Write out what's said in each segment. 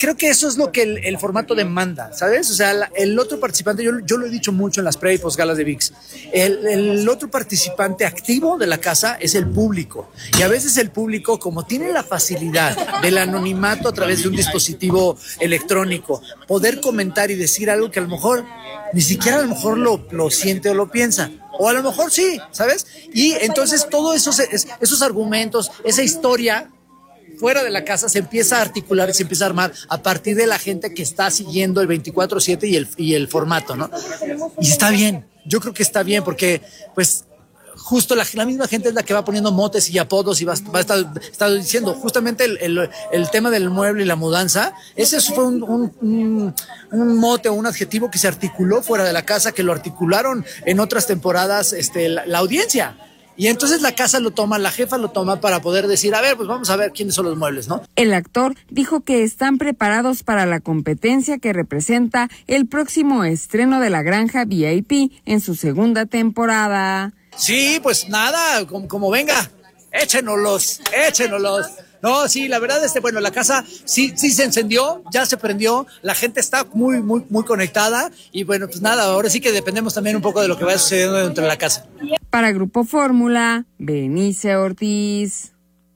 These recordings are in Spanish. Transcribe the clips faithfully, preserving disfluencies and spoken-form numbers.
creo que eso es lo que el, el formato demanda, ¿sabes? O sea, la, el otro participante, yo, yo lo he dicho mucho en las pre y posgalas de V I X, el, el otro participante activo de la casa es el público. Y a veces el público, como tiene la facilidad del anonimato a través de un dispositivo electrónico, poder comentar y decir algo que a lo mejor ni siquiera a lo mejor lo, lo siente o lo piensa. O a lo mejor sí, ¿sabes? Y entonces todos esos, esos argumentos, esa historia fuera de la casa se empieza a articular y se empieza a armar a partir de la gente que está siguiendo el veinticuatro siete y el, y el formato, ¿no? Y está bien, yo creo que está bien porque pues justo la, la misma gente es la que va poniendo motes y apodos y va, va a estar, estar diciendo justamente el, el, el tema del mueble y la mudanza, ese fue un, un, un, un mote o un adjetivo que se articuló fuera de la casa, que lo articularon en otras temporadas este, la, la audiencia. Y entonces la casa lo toma, la jefa lo toma para poder decir, a ver, pues vamos a ver quiénes son los muebles, ¿no? El actor dijo que están preparados para la competencia que representa el próximo estreno de La Granja V I P en su segunda temporada. Sí, pues nada, como, como venga, échenoslos, échenoslos. No, sí, la verdad, este, bueno, la casa sí, sí se encendió, ya se prendió, la gente está muy, muy, muy conectada y bueno, pues nada, ahora sí que dependemos también un poco de lo que vaya sucediendo dentro de la casa. Para Grupo Fórmula, Benice Ortiz.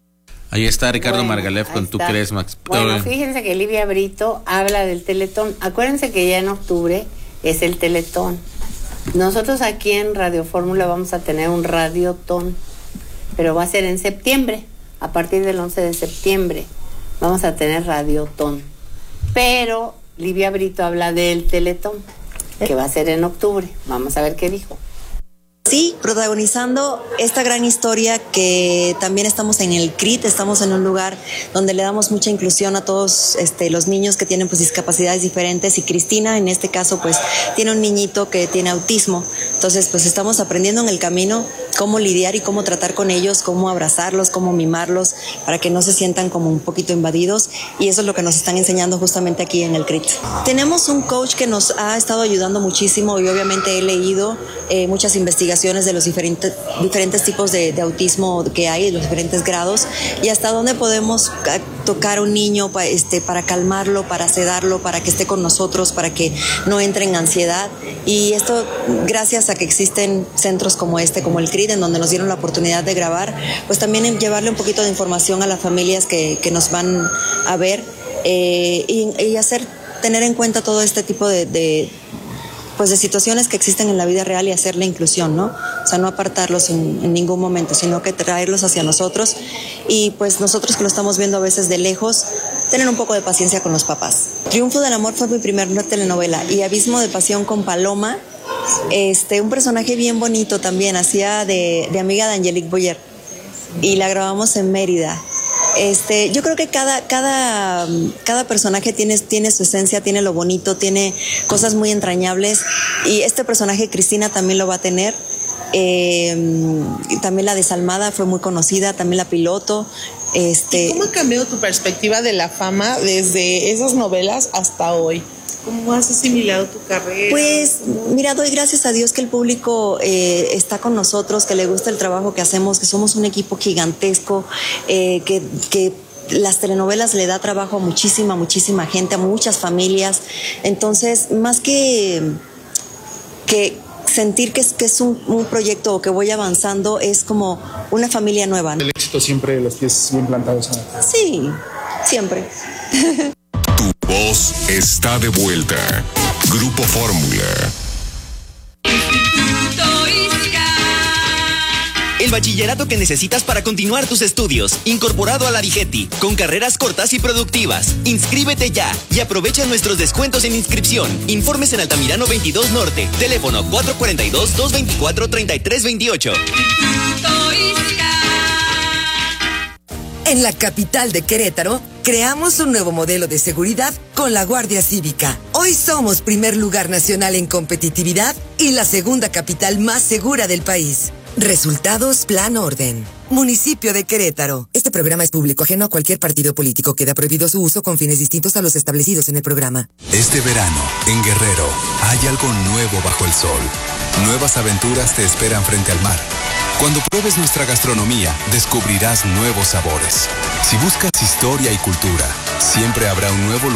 Ahí está Ricardo Bueno, Margalef con Tú está. crees, Max. Bueno, fíjense que Livia Brito habla del Teletón. Acuérdense que ya en octubre es el Teletón. Nosotros aquí en Radio Fórmula vamos a tener un Radiotón, pero va a ser en septiembre. A partir del once de septiembre vamos a tener Radiotón. Pero Livia Brito habla del Teletón, que va a ser en octubre. Vamos a ver qué dijo. Sí, protagonizando esta gran historia que también estamos en el C R I T, estamos en un lugar donde le damos mucha inclusión a todos este, los niños que tienen pues discapacidades diferentes y Cristina en este caso pues tiene un niñito que tiene autismo, entonces pues estamos aprendiendo en el camino cómo lidiar y cómo tratar con ellos, cómo abrazarlos, cómo mimarlos para que no se sientan como un poquito invadidos y eso es lo que nos están enseñando justamente aquí en el C R I T. Tenemos un coach que nos ha estado ayudando muchísimo y obviamente he leído eh, muchas investigaciones de los diferentes, diferentes tipos de, de autismo que hay, los diferentes grados y hasta dónde podemos tocar a un niño pa, este, para calmarlo, para sedarlo, para que esté con nosotros, para que no entre en ansiedad y esto gracias a que existen centros como este, como el C R I T, en donde nos dieron la oportunidad de grabar, pues también en llevarle un poquito de información a las familias que, que nos van a ver eh, y, y hacer, tener en cuenta todo este tipo de, de pues de situaciones que existen en la vida real y hacer la inclusión, ¿no? O sea, no apartarlos en, en ningún momento, sino que traerlos hacia nosotros y pues nosotros que lo estamos viendo a veces de lejos, tener un poco de paciencia con los papás. Triunfo del Amor fue mi primer telenovela y Abismo de Pasión con Paloma, este, un personaje bien bonito también, hacía de, de amiga de Angelique Boyer y la grabamos en Mérida. Este, yo creo que cada, cada, cada personaje tiene, tiene su esencia, tiene lo bonito, tiene cosas muy entrañables y este personaje Cristina también lo va a tener. Eh, también la desalmada fue muy conocida, también la piloto. Este, ¿Cómo ha cambiado tu perspectiva de la fama desde esas novelas hasta hoy? ¿Cómo has asimilado tu carrera? Pues mira, doy gracias a Dios que el público eh, está con nosotros, que le gusta el trabajo que hacemos, que somos un equipo gigantesco, eh, que, que las telenovelas le da trabajo a muchísima, muchísima gente, a muchas familias. Entonces, más que, que sentir que es, que es un, un proyecto que voy avanzando, es como una familia nueva. El éxito siempre, los pies bien plantados. Sí, siempre. Tu voz está de vuelta. Grupo Fórmula. El bachillerato que necesitas para continuar tus estudios, incorporado a la Digeti, con carreras cortas y productivas. Inscríbete ya y aprovecha nuestros descuentos en inscripción. Informes en Altamirano veintidós Norte, teléfono cuatro cuatro dos, dos dos cuatro, tres tres dos ocho. En la capital de Querétaro, creamos un nuevo modelo de seguridad con la Guardia Cívica. Hoy somos primer lugar nacional en competitividad y la segunda capital más segura del país. Resultados Plan Orden. Municipio de Querétaro. Este programa es público ajeno a cualquier partido político. Queda prohibido su uso con fines distintos a los establecidos en el programa. Este verano, en Guerrero, hay algo nuevo bajo el sol. Nuevas aventuras te esperan frente al mar. Cuando pruebes nuestra gastronomía, descubrirás nuevos sabores. Si buscas historia y cultura, siempre habrá un nuevo lugar